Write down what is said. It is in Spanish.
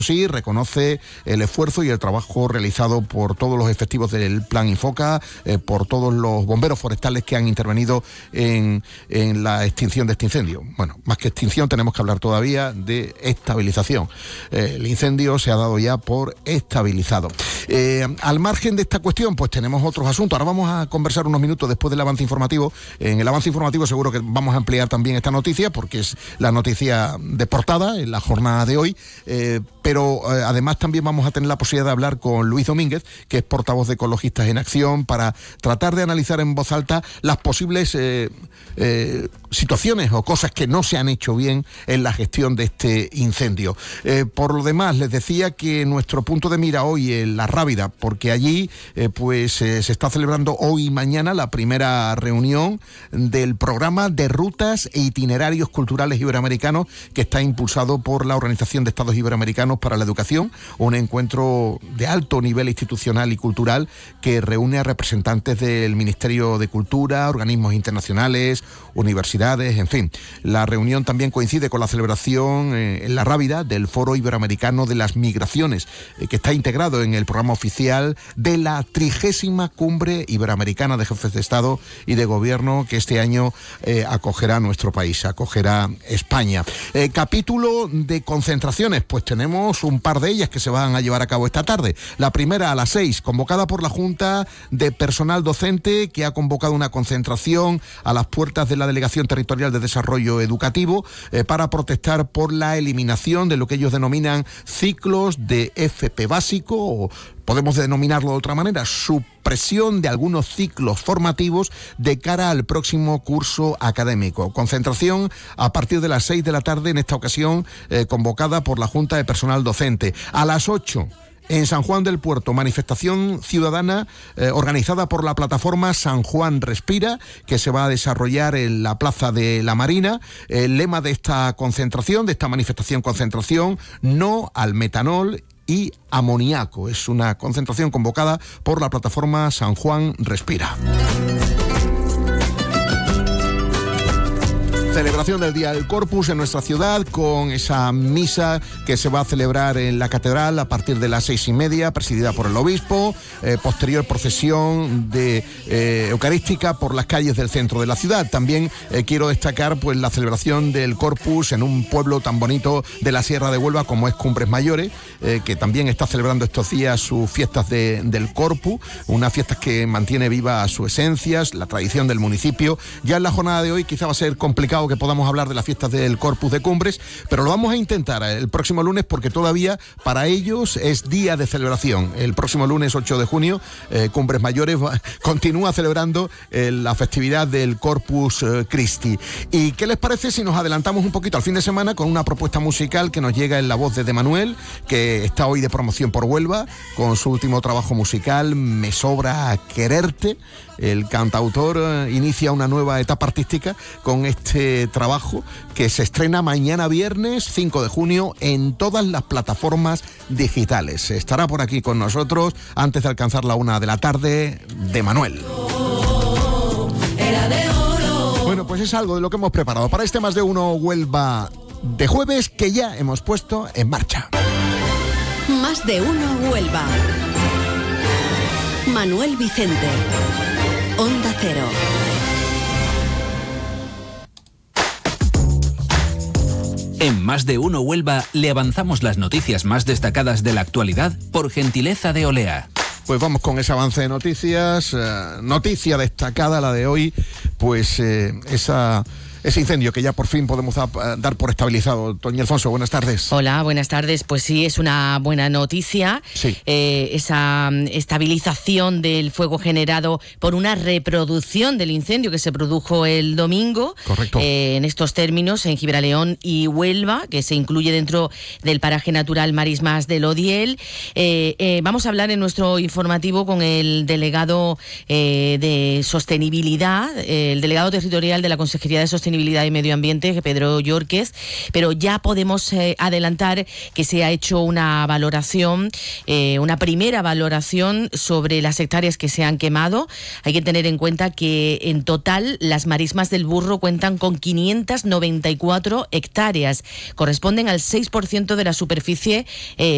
Sí, reconoce el esfuerzo y el trabajo realizado por todos los efectivos del Plan Infoca, por todos los bomberos forestales que han intervenido en la extinción de este incendio. Bueno, más que extinción tenemos que hablar todavía de estabilización. El incendio se ha dado ya por estabilizado. Al margen de esta cuestión, pues tenemos otros asuntos. Ahora vamos a conversar unos minutos después del avance informativo. En el avance informativo seguro que vamos a ampliar también esta noticia, porque es la noticia de portada en la jornada de hoy. Pero además también vamos a tener la posibilidad de hablar con Luis Domínguez, que es portavoz de Ecologistas en Acción, para tratar de analizar en voz alta las posibles situaciones o cosas que no se han hecho bien en la gestión de este incendio. Por lo demás, les decía que nuestro punto de mira hoy es La Rábida, porque allí se está celebrando hoy y mañana la primera reunión del programa de rutas e itinerarios culturales iberoamericanos que está impulsado por la Organización de Estados Iberoamericanos para la Educación, un encuentro de alto nivel institucional y cultural que reúne a representantes del Ministerio de Cultura, organismos internacionales, universidades, en fin. La reunión también coincide con la celebración en La Rábida del Foro Iberoamericano de las Migraciones, que está integrado en el programa oficial de la 30ª Cumbre Iberoamericana de Jefes de Estado y de Gobierno que este año acogerá nuestro país, acogerá España. Capítulo de concentraciones, pues tenemos un par de ellas que se van a llevar a cabo esta tarde. La primera a las 6, convocada por la Junta de Personal Docente, que ha convocado una concentración a las puertas de la Delegación Territorial de Desarrollo Educativo para protestar por la eliminación de lo que ellos denominan ciclos de FP básico, o podemos denominarlo de otra manera, supresión de algunos ciclos formativos de cara al próximo curso académico. Concentración a partir de las 6 de la tarde, en esta ocasión convocada por la Junta de Personal Docente. A las 8... en San Juan del Puerto, manifestación ciudadana organizada por la plataforma San Juan Respira, que se va a desarrollar en la Plaza de la Marina. El lema de esta concentración, de esta manifestación-concentración, no al metanol y amoníaco. Es una concentración convocada por la plataforma San Juan Respira. Celebración del Día del Corpus en nuestra ciudad, con esa misa que se va a celebrar en la catedral a partir de las 6:30, presidida por el obispo. Posterior procesión eucarística por las calles del centro de la ciudad. También quiero destacar pues la celebración del Corpus en un pueblo tan bonito de la Sierra de Huelva como es Cumbres Mayores, que también está celebrando estos días sus fiestas del Corpus, unas fiestas que mantiene viva su esencia, la tradición del municipio. Ya en la jornada de hoy quizá va a ser complicado que podamos hablar de las fiestas del Corpus de Cumbres, pero lo vamos a intentar el próximo lunes, porque todavía para ellos es día de celebración. El próximo lunes 8 de junio, Cumbres Mayores continúa celebrando la festividad del Corpus Christi. ¿Y qué les parece si nos adelantamos un poquito al fin de semana con una propuesta musical que nos llega en la voz de Manuel, que está hoy de promoción por Huelva, con su último trabajo musical, Me sobra quererte? El cantautor inicia una nueva etapa artística con este trabajo que se estrena mañana viernes 5 de junio en todas las plataformas digitales. Estará por aquí con nosotros antes de alcanzar la 1 de la tarde, de Manuel. Bueno, pues es algo de lo que hemos preparado para este Más de Uno Huelva de jueves, que ya hemos puesto en marcha. Más de Uno Huelva. Manuel Vicente. Onda Cero. En Más de Uno Huelva le avanzamos las noticias más destacadas de la actualidad por gentileza de Olea. Pues vamos con ese avance de noticias. Noticia destacada la de hoy, pues ese incendio que ya por fin podemos dar por estabilizado. Toñi Alfonso, buenas tardes. Hola, buenas tardes. Pues sí, es una buena noticia. Sí. Esa estabilización del fuego generado por una reproducción del incendio que se produjo el domingo. Correcto. En estos términos, en Gibraleón y Huelva, que se incluye dentro del paraje natural Marismas del Odiel. Vamos a hablar en nuestro informativo con el delegado de Sostenibilidad, el delegado territorial de la Consejería de Sostenibilidad y Medio Ambiente, Pedro Llorquez, pero ya podemos adelantar que se ha hecho una valoración, una primera valoración sobre las hectáreas que se han quemado. Hay que tener en cuenta que en total las marismas del Burro cuentan con 594 hectáreas, corresponden al 6% de la superficie